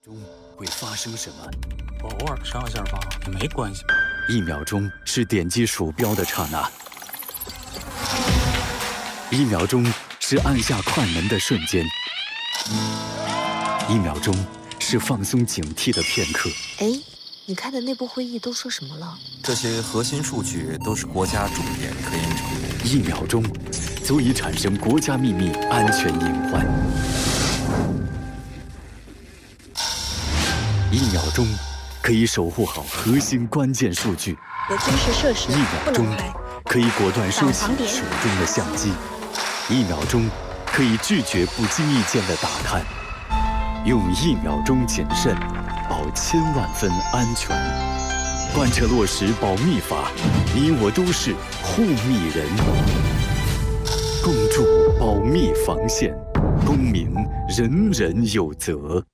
中会发生什么？ 偶尔上下吧，没关系。 1秒钟是点击鼠标的刹那，1秒钟是按下快门的瞬间，1秒钟是放松警惕的片刻。 哎，你开的内部会议都说什么了？ 这些核心数据都是国家重点科研成果。 1秒钟足以产生国家秘密安全隐患。1秒钟可以守护好核心关键数据。 有军事设施 1秒钟不能开。 可以果断收起导航点手中的相机。1秒钟可以拒绝不经意间的打探。用1秒钟谨慎，保1000万分安全。贯彻落实保密法，你我都是护密人。共筑保密防线，公民人人有责。